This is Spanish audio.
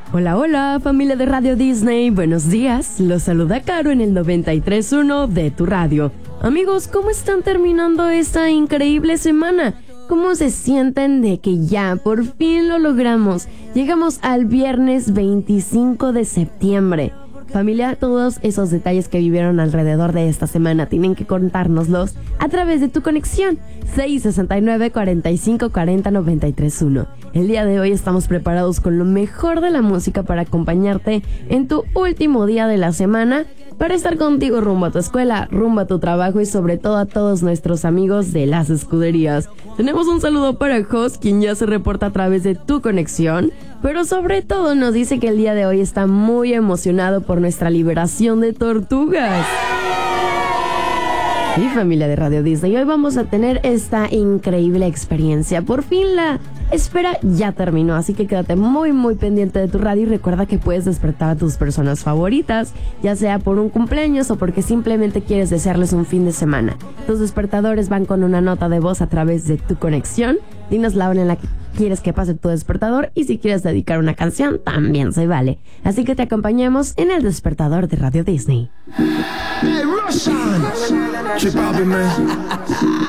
Hola, hola, familia de Radio Disney, buenos días. Los saluda Caro en el 93.1 de tu radio. Amigos, ¿cómo están terminando esta increíble semana? ¿Cómo se sienten de que ya por fin lo logramos? Llegamos al viernes 25 de septiembre. Familia, todos esos detalles que vivieron alrededor de esta semana tienen que contárnoslos a través de tu conexión 669-4540-931. El día de hoy estamos preparados con lo mejor de la música para acompañarte en tu último día de la semana, para estar contigo rumbo a tu escuela, rumbo a tu trabajo y sobre todo a todos nuestros amigos de las escuderías. Tenemos un saludo para Jos, quien ya se reporta a través de tu conexión, pero sobre todo nos dice que el día de hoy está muy emocionado por nuestra liberación de tortugas. Sí, familia de Radio Disney, hoy vamos a tener esta increíble experiencia. Por fin la espera ya terminó, así que quédate muy pendiente de tu radio y recuerda que puedes despertar a tus personas favoritas, ya sea por un cumpleaños o porque simplemente quieres desearles un fin de semana. Tus despertadores van con una nota de voz a través de tu conexión. Dinos la hora en la que quieres que pase tu despertador y si quieres dedicar una canción, también se vale. Así que te acompañamos en el despertador de Radio Disney. Hey, Russian! Chip Bobby, man.